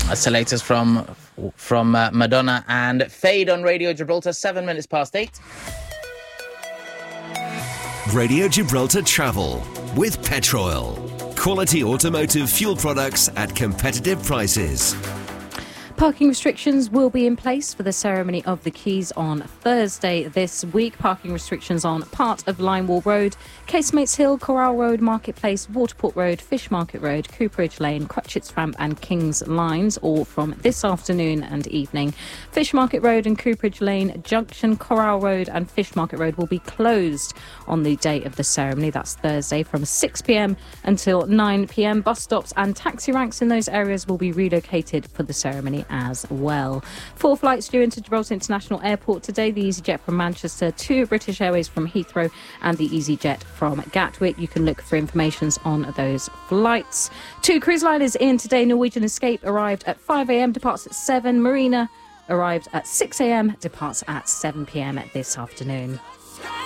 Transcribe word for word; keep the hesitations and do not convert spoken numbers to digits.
That's the latest from from uh, Madonna and Fade on Radio Gibraltar, seven minutes past eight. Radio Gibraltar Travel with Petroil. Quality automotive fuel products at competitive prices. Parking restrictions will be in place for the ceremony of the Keys on Thursday this week. Parking restrictions on part of Linewall Road, Casemates Hill, Corral Road, Marketplace, Waterport Road, Fish Market Road, Cooperage Lane, Crutchett's Ramp and King's Lines, all from this afternoon and evening. Fish Market Road and Cooperage Lane Junction, Corral Road and Fish Market Road will be closed on the day of the ceremony. That's Thursday from six p.m. until nine p.m. Bus stops and taxi ranks in those areas will be relocated for the ceremony as well. Four flights due into Gibraltar International Airport today. The EasyJet from Manchester, two British Airways from Heathrow and the EasyJet from Gatwick. You can look for information on those flights. Two cruise liners in today. Norwegian Escape arrived at five a.m, departs at seven. Marina arrived at six a.m, departs at seven p.m. this afternoon.